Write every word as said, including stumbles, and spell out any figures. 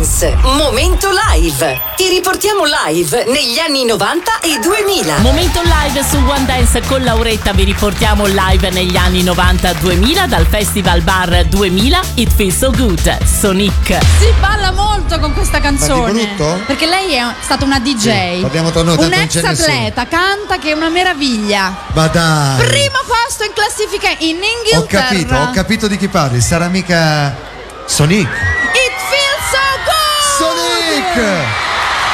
Dance, momento live. Ti riportiamo live negli anni novanta e duemila. Momento live su One Dance con Lauretta, vi riportiamo live negli anni novanta duemila dal Festival Bar duemila. It Feels So Good, Sonic. Si balla molto con questa canzone. Ma di brutto? Perché lei è stata una D J. Sì, parliamo tra noi, un tanto non ex c'è nessuno. atleta, canta che è una meraviglia. Ma dai. Primo posto in classifica in Inghilterra. Ho capito, ho capito di chi parli. Sarà mica Sonic? It Feels So Good. Sonic!